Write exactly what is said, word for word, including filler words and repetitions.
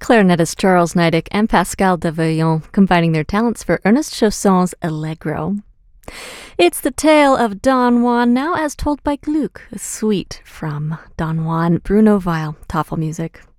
Clarinetist Charles Nidick and Pascal Davillon combining their talents for Ernest Chausson's Allegro. It's the tale of Don Juan, now as told by Gluck, a suite from Don Juan, Bruno Weil, Tafelmusik.